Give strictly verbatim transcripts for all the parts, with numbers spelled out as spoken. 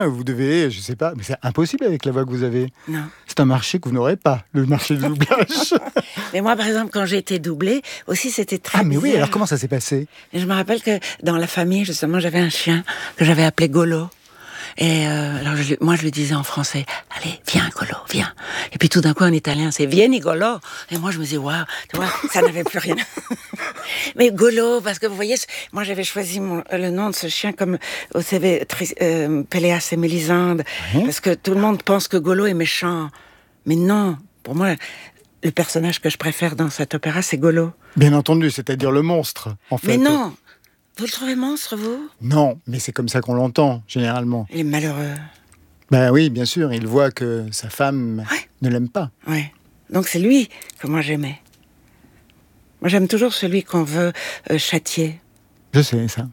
Vous devez, je sais pas, mais c'est impossible avec la voix que vous avez. Non. C'est un marché que vous n'aurez pas, le marché du doublage. Mais moi, par exemple, quand j'ai été doublée, aussi, c'était très Ah, mais bizarre. oui, alors comment ça s'est passé? Et je me rappelle que dans la famille, justement, j'avais un chien que j'avais appelé Golo. Et euh, alors je, moi, je lui disais en français, allez, viens, Golo, viens. Et puis tout d'un coup, en italien, c'est vieni, Golo. Et moi, je me disais, waouh, tu vois, ça n'avait plus rien. Mais Golo, parce que vous voyez, moi, j'avais choisi mon, le nom de ce chien comme vous savez, euh, Péléas et Mélisande, mmh. parce que tout le monde pense que Golo est méchant. Mais non, pour moi, le personnage que je préfère dans cet opéra, c'est Golo. Bien entendu, c'est-à-dire le monstre, en fait. Mais non. Vous le trouvez monstre, vous? Non, mais c'est comme ça qu'on l'entend, généralement. Il est malheureux. Ben oui, bien sûr, il voit que sa femme ouais. ne l'aime pas. Oui, donc c'est lui que moi j'aimais. Moi j'aime toujours celui qu'on veut euh, châtier. Je sais, ça.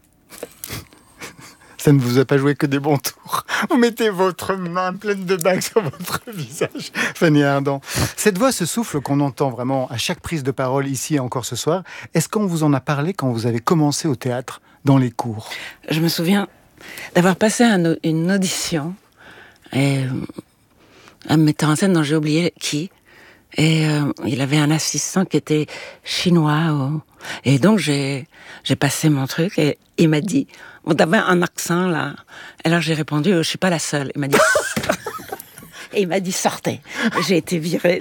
Ça ne vous a pas joué que des bons tours. Vous mettez votre main pleine de bagues sur votre visage, Fanny Ardant. Cette voix, ce souffle qu'on entend vraiment à chaque prise de parole ici et encore ce soir, est-ce qu'on vous en a parlé quand vous avez commencé au théâtre, dans les cours? Je me souviens d'avoir passé un, une audition, et un metteur en scène dont j'ai oublié qui, et euh, il avait un assistant qui était chinois, oh. Et donc j'ai, j'ai passé mon truc, et il m'a dit... Bon, t'avais un accent, là. Alors, j'ai répondu, je suis pas la seule. Il m'a dit... Et il m'a dit, sortez. J'ai été virée.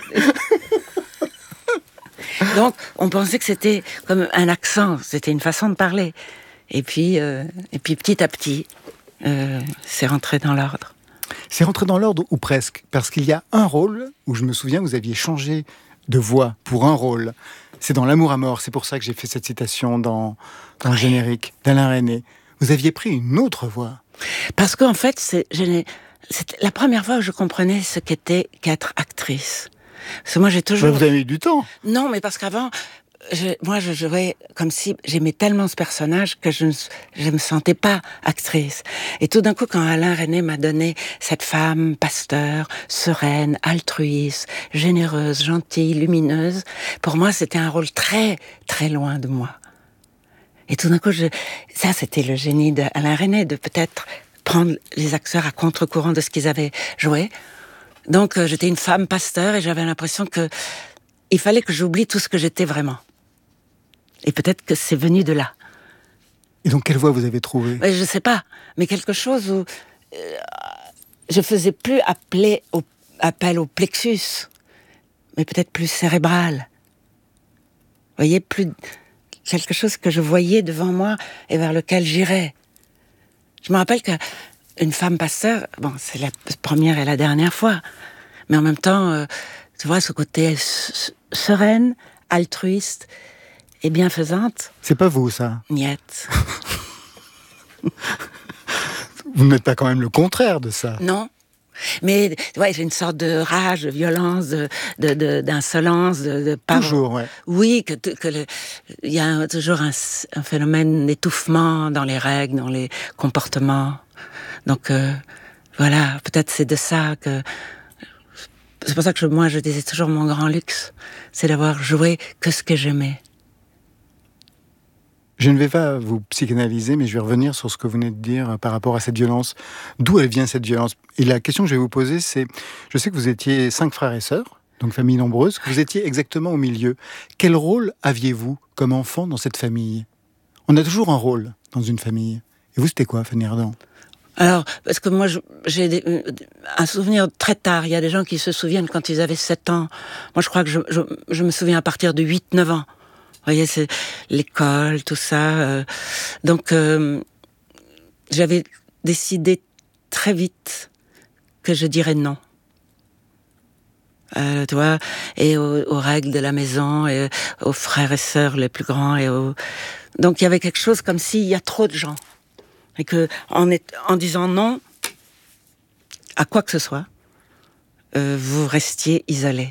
Donc, on pensait que c'était comme un accent. C'était une façon de parler. Et puis, euh, et puis petit à petit, euh, c'est rentré dans l'ordre. C'est rentré dans l'ordre, ou presque. Parce qu'il y a un rôle où, je me souviens, vous aviez changé de voix pour un rôle. C'est dans L'amour à mort. C'est pour ça que j'ai fait cette citation dans, dans le générique d'Alain Resnais. Vous aviez pris une autre voix. Parce qu'en fait, c'est, je n'ai, c'est la première fois que je comprenais ce qu'était qu'être actrice. Parce que moi, j'ai toujours... Vous avez eu du temps. Non, mais parce qu'avant, je, moi, je jouais comme si j'aimais tellement ce personnage que je ne je me sentais pas actrice. Et tout d'un coup, quand Alain Resnais m'a donné cette femme pasteur, sereine, altruiste, généreuse, gentille, lumineuse, pour moi, c'était un rôle très, très loin de moi. Et tout d'un coup, je... ça, c'était le génie d'Alain Resnais, de peut-être prendre les acteurs à contre-courant de ce qu'ils avaient joué. Donc, euh, j'étais une femme pasteur et j'avais l'impression que il fallait que j'oublie tout ce que j'étais vraiment. Et peut-être que c'est venu de là. Et donc, quelle voix vous avez trouvée? Je sais pas, mais quelque chose où euh, je faisais plus appeler au, appel au plexus, mais peut-être plus cérébral. Vous voyez, plus... quelque chose que je voyais devant moi et vers lequel j'irais. Je me rappelle qu'une femme pasteur, bon, c'est la première et la dernière fois, mais en même temps, euh, tu vois, ce côté s- sereine, altruiste et bienfaisante. C'est pas vous, ça? Niet. Vous n'êtes pas quand même le contraire de ça? Non. Mais ouais, j'ai une sorte de rage, de violence, de, de, de d'insolence, de, de par... Toujours, ouais. Oui, que que le, il y a un, toujours un, un phénomène d'étouffement dans les règles, dans les comportements. Donc euh, voilà, peut-être c'est de ça que c'est pour ça que je, moi je disais toujours mon grand luxe, c'est d'avoir joué que ce que j'aimais. Je ne vais pas vous psychanalyser, mais je vais revenir sur ce que vous venez de dire par rapport à cette violence. D'où elle vient, cette violence? Et la question que je vais vous poser, c'est... Je sais que vous étiez cinq frères et sœurs, donc famille nombreuse, que vous étiez exactement au milieu. Quel rôle aviez-vous comme enfant dans cette famille? On a toujours un rôle dans une famille. Et vous, c'était quoi, Fanny Ardant? Alors, parce que moi, je, j'ai des, un souvenir très tard. Il y a des gens qui se souviennent quand ils avaient sept ans. Moi, je crois que je, je, je me souviens à partir de huit neuf ans. Vous voyez, c'est l'école, tout ça. Euh, donc, euh, j'avais décidé très vite que je dirais non. Euh, tu vois, et aux, aux règles de la maison, et aux frères et sœurs les plus grands. Et aux... Donc, il y avait quelque chose comme s'il y a trop de gens. Et que, en, est, en disant non à quoi que ce soit, euh, vous restiez isolés.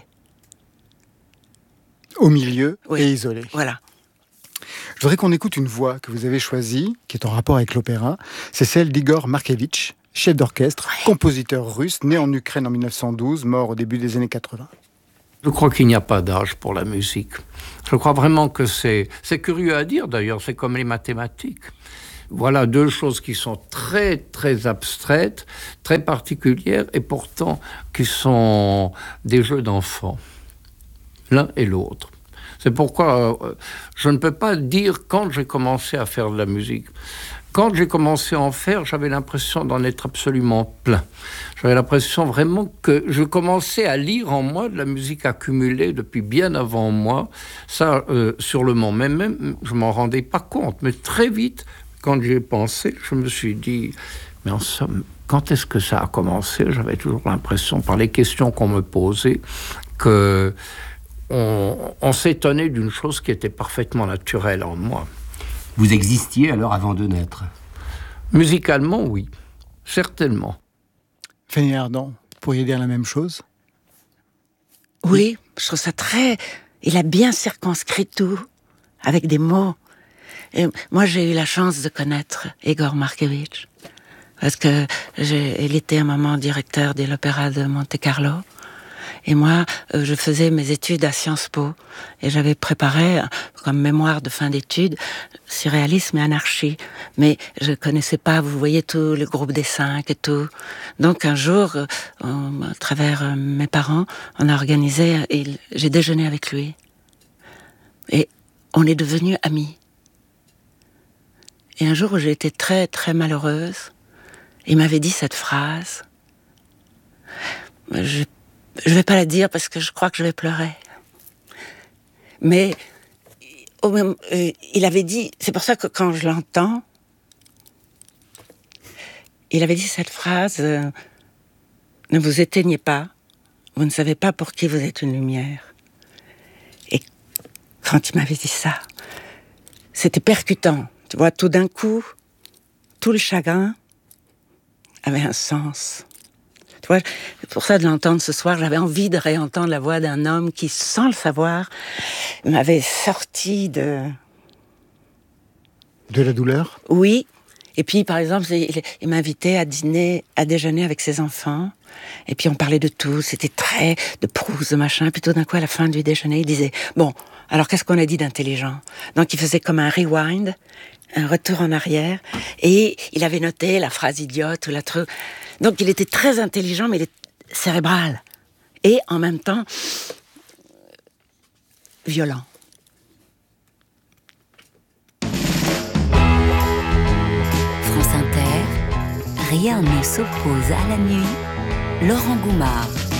Au milieu, oui. Et isolé. Voilà. Je voudrais qu'on écoute une voix que vous avez choisie, qui est en rapport avec l'opéra. C'est celle d'Igor Markevitch, chef d'orchestre, ouais. compositeur russe, né en Ukraine en mille neuf cent douze, mort au début des années quatre-vingts. Je crois qu'il n'y a pas d'âge pour la musique. Je crois vraiment que c'est... C'est curieux à dire, d'ailleurs, c'est comme les mathématiques. Voilà deux choses qui sont très, très abstraites, très particulières, et pourtant qui sont des jeux d'enfants, l'un et l'autre. C'est pourquoi euh, je ne peux pas dire quand j'ai commencé à faire de la musique. Quand j'ai commencé à en faire, j'avais l'impression d'en être absolument plein. J'avais l'impression vraiment que je commençais à lire en moi de la musique accumulée depuis bien avant moi. Ça, euh, sur le moment même, même, je ne m'en rendais pas compte. Mais très vite, quand j'y ai pensé, je me suis dit, mais en somme, quand est-ce que ça a commencé ? J'avais toujours l'impression, par les questions qu'on me posait, que on, on s'étonnait d'une chose qui était parfaitement naturelle en moi. Vous existiez alors avant de naître ? Musicalement, oui, certainement. Fanny Ardant, vous pourriez dire la même chose ? Oui, je trouve ça très... Il a bien circonscrit tout, avec des mots. Et moi, j'ai eu la chance de connaître Igor Markevitch, parce que j'ai... il était un moment directeur de l'Opéra de Monte-Carlo. Et moi, euh, je faisais mes études à Sciences Po. Et j'avais préparé, comme mémoire de fin d'études, surréalisme et anarchie. Mais je connaissais pas, vous voyez, tout le groupe des cinq et tout. Donc un jour, euh, on, à travers euh, mes parents, on a organisé, et j'ai déjeuné avec lui. Et on est devenus amis. Et un jour où j'ai été très, très malheureuse, il m'avait dit cette phrase. Je Je vais pas la dire parce que je crois que je vais pleurer. Mais au même, euh, il avait dit, c'est pour ça que quand je l'entends, il avait dit cette phrase euh, « Ne vous éteignez pas, vous ne savez pas pour qui vous êtes une lumière ». Et quand il m'avait dit ça, c'était percutant. Tu vois, tout d'un coup, tout le chagrin avait un sens. Tu vois, pour ça, de l'entendre ce soir, j'avais envie de réentendre la voix d'un homme qui, sans le savoir, m'avait sorti de... De la douleur ? Oui. Et puis, par exemple, il, il m'invitait à dîner, à déjeuner avec ses enfants. Et puis, on parlait de tout. C'était très de Proust, de machin. Puis tout d'un coup, à la fin du déjeuner, il disait « Bon, alors qu'est-ce qu'on a dit d'intelligent ?» Donc, il faisait comme un rewind, un retour en arrière. Et il avait noté la phrase idiote ou la truc... Donc, il était très intelligent, mais il est cérébral. Et, en même temps, violent. France Inter, rien ne s'oppose à la nuit. Laurent Goumard.